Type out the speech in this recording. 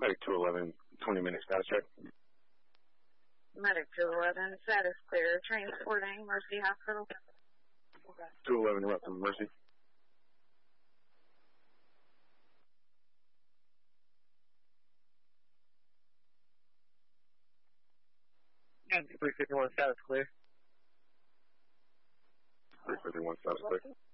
Medic 211, 20-minute status check. Medic 211, status clear. Transporting Mercy Hospital. 211, we're up to Mercy. And 351 status clear. 351 status clear.